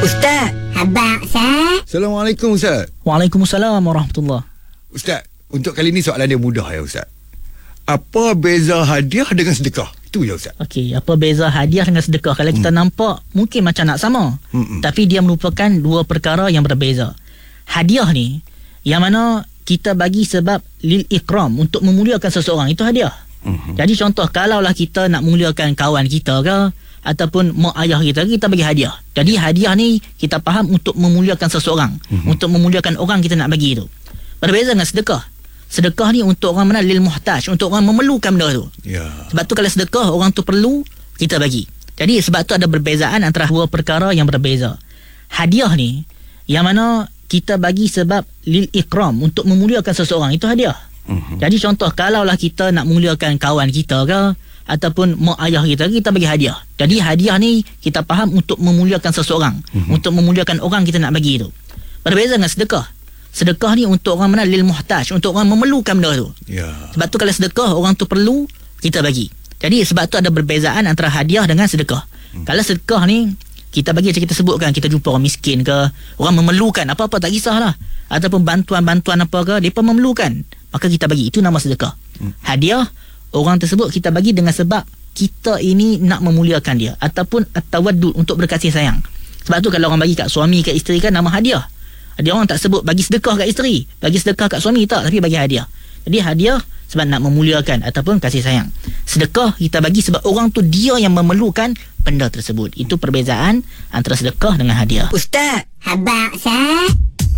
Ustaz. Abang Ustaz. Assalamualaikum Ustaz. Waalaikumsalam warahmatullahi. Ustaz, untuk kali ni soalan dia mudah ya Ustaz. Apa beza hadiah dengan sedekah? Itu je Ustaz. Okey, apa beza hadiah dengan sedekah? Kalau kita nampak mungkin macam nak sama, tapi dia merupakan dua perkara yang berbeza. Hadiah ni yang mana kita bagi sebab lil ikram, untuk memuliakan seseorang, itu hadiah. Jadi contoh, kalaulah kita nak muliakan kawan kita ke ataupun mak ayah kita bagi hadiah. Jadi hadiah ni kita faham untuk memuliakan seseorang, untuk memuliakan orang kita nak bagi tu. Berbeza dengan sedekah. Sedekah ni untuk orang mana lil muhtaj, untuk orang memerlukan benda tu. Ya. Sebab tu kalau sedekah orang tu perlu, kita bagi. Jadi sebab tu ada perbezaan antara dua perkara yang berbeza. Hadiah ni yang mana kita bagi sebab lil ikram, untuk memuliakan seseorang, itu hadiah. Jadi contoh, kalaulah kita nak muliakan kawan kita ke ataupun mak ayah kita bagi hadiah. Jadi hadiah ni kita faham untuk memuliakan seseorang, untuk memuliakan orang kita nak bagi tu. Berbeza dengan sedekah. Sedekah ni untuk orang mana lil muhtaj, untuk orang memerlukan benda tu. Ya. Sebab tu kalau sedekah orang tu perlu, kita bagi. Jadi sebab tu ada perbezaan antara hadiah dengan sedekah. Kalau sedekah ni kita bagi, macam kita sebutkan, kita jumpa orang miskin ke, orang memerlukan apa-apa, tak kisahlah, ataupun bantuan-bantuan apa ke, mereka memerlukan, maka kita bagi. Itu nama sedekah. Hadiah, orang tersebut kita bagi dengan sebab kita ini nak memuliakan dia, ataupun at-tawaddud, untuk berkasih sayang. Sebab tu kalau orang bagi kat suami, kat isteri kan, nama hadiah. Dia orang tak sebut bagi sedekah kat isteri, bagi sedekah kat suami, tak, tapi bagi hadiah. Jadi hadiah sebab nak memuliakan ataupun kasih sayang. Sedekah kita bagi sebab orang tu dia yang memerlukan benda tersebut. Itu perbezaan antara sedekah dengan hadiah. Ustaz. Abang Ustaz.